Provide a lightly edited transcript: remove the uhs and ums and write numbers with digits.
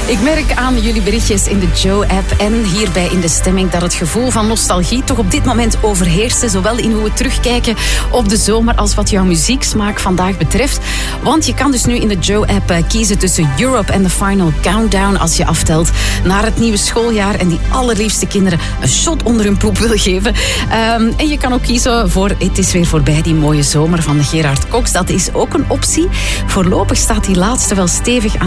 Ik merk aan jullie berichtjes in de Joe-app en hierbij in de stemming dat het gevoel van nostalgie toch op dit moment overheerst. Zowel in hoe we terugkijken op de zomer als wat jouw muzieksmaak vandaag betreft. Want je kan dus nu in de Joe-app kiezen tussen Europe en The Final Countdown als je aftelt naar het nieuwe schooljaar en die allerliefste kinderen een shot onder hun poep wil geven. En je kan ook kiezen voor Het is weer voorbij, die mooie zomer van Gerard Cox. Dat is ook een optie. Voorlopig staat die laatste wel stevig aan